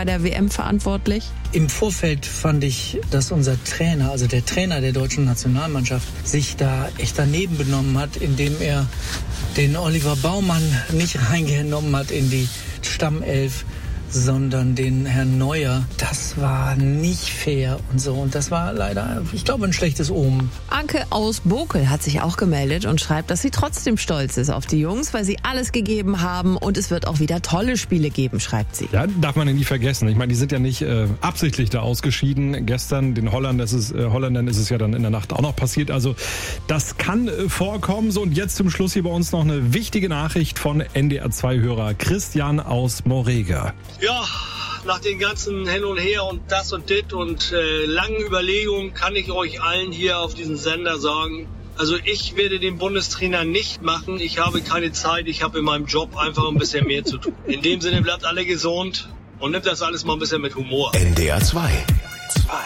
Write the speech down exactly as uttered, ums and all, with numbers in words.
bei der W M verantwortlich? Im Vorfeld fand ich, dass unser Trainer, also der Trainer der deutschen Nationalmannschaft, sich da echt daneben benommen hat, indem er den Oliver Baumann nicht reingenommen hat in die Stammelf, sondern den Herrn Neuer. Das war nicht fair und so. Und das war leider, ich glaube, ein schlechtes Omen. Anke aus Bokel hat sich auch gemeldet und schreibt, dass sie trotzdem stolz ist auf die Jungs, weil sie alles gegeben haben und es wird auch wieder tolle Spiele geben, schreibt sie. Ja, darf man nie vergessen. Ich meine, die sind ja nicht äh, absichtlich da ausgeschieden. Gestern den Holländern ist, es, äh, Holländern ist es ja dann in der Nacht auch noch passiert. Also das kann äh, vorkommen. So, und jetzt zum Schluss hier bei uns noch eine wichtige Nachricht von N D R zwei Hörer Christian aus Morega. Ja, nach den ganzen Hin und Her und das und dit und äh, langen Überlegungen kann ich euch allen hier auf diesem Sender sagen, also ich werde den Bundestrainer nicht machen. Ich habe keine Zeit, ich habe in meinem Job einfach ein bisschen mehr zu tun. In dem Sinne bleibt alle gesund und nimmt das alles mal ein bisschen mit Humor. N D R zwei